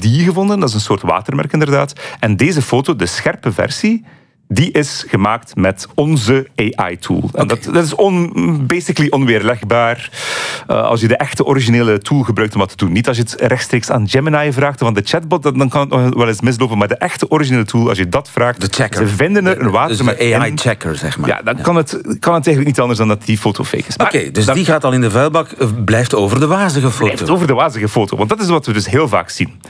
gevonden. Dat is een soort watermerk inderdaad. En deze foto, de scherpe versie, die is gemaakt met onze AI-tool. En dat is basically onweerlegbaar. Als je de echte originele tool gebruikt om wat te doen. Niet als je het rechtstreeks aan Gemini vraagt van de chatbot, dan kan het nog wel eens mislopen. Maar de echte originele tool, als je dat vraagt, de checker. Ze vinden er een watermerk dus de AI-checker, zeg maar. Ja, dan kan het eigenlijk niet anders dan dat die foto fake is. Oké, dus die gaat al in de vuilbak, blijft over de wazige foto. Blijft over de wazige foto, want dat is wat we dus heel vaak zien.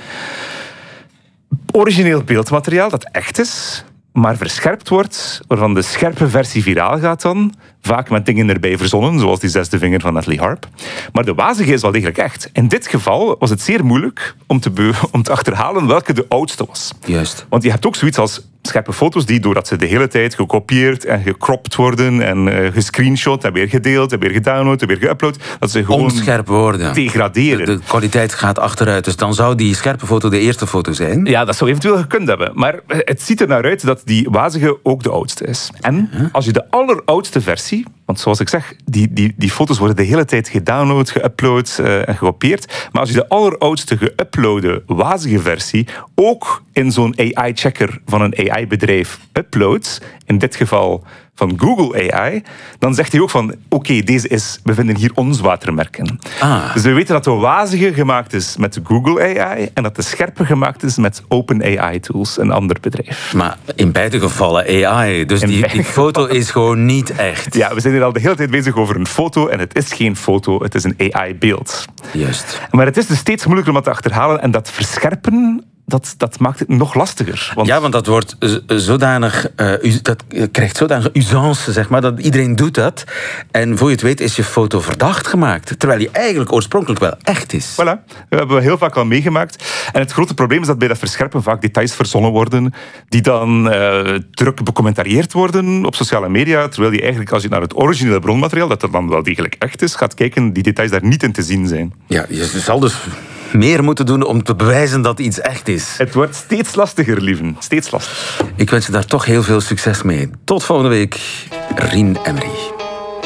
Origineel beeldmateriaal dat echt is, maar verscherpt wordt, waarvan de scherpe versie viraal gaat dan, vaak met dingen erbij verzonnen, zoals die zesde vinger van Natalie Harp. Maar de wazige is wel degelijk echt. In dit geval was het zeer moeilijk om te achterhalen welke de oudste was. Juist. Want je hebt ook zoiets als scherpe foto's die, doordat ze de hele tijd gekopieerd en gecropt worden en gescreenshot en weer gedeeld en weer gedownload en weer geüpload, dat ze gewoon onscherp worden. Degraderen. De kwaliteit gaat achteruit. Dus dan zou die scherpe foto de eerste foto zijn. Ja, dat zou eventueel gekund hebben. Maar het ziet er naar uit dat die wazige ook de oudste is. En als je de alleroudste versie, want zoals ik zeg, die foto's worden de hele tijd gedownload, geüpload en gekopieerd. Maar als je de alleroudste geüploade wazige versie ook in zo'n AI-checker van een AI-bedrijf uploadt, in dit geval van Google AI, dan zegt hij ook van, oké, we vinden hier ons watermerken. Dus we weten dat de wazige gemaakt is met Google AI en dat de scherpe gemaakt is met OpenAI-tools, een ander bedrijf. Maar in beide gevallen AI. Dus die foto is gewoon niet echt. Ja, we zijn hier al de hele tijd bezig over een foto en het is geen foto, het is een AI-beeld. Juist. Maar het is dus steeds moeilijker om dat te achterhalen en dat verscherpen, dat maakt het nog lastiger. Want dat wordt zodanig, dat krijgt zodanig usance, zeg maar, dat iedereen doet dat. En voor je het weet is je foto verdacht gemaakt. Terwijl die eigenlijk oorspronkelijk wel echt is. Voilà, dat hebben we heel vaak al meegemaakt. En het grote probleem is dat bij dat verscherpen vaak details verzonnen worden, die dan druk becommentarieerd worden op sociale media, terwijl je eigenlijk, als je naar het originele bronmateriaal, dat er dan wel degelijk echt is, gaat kijken, die details daar niet in te zien zijn. Ja, je zal dus meer moeten doen om te bewijzen dat iets echt is. Het wordt steeds lastiger, lieven. Steeds lastiger. Ik wens je daar toch heel veel succes mee. Tot volgende week. Rien Emery.